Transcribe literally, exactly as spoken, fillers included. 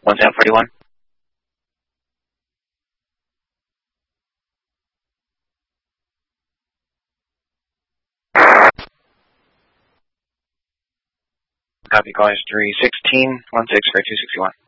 one seven forty-one. Copy, call is three sixteen, one six four two sixty-one.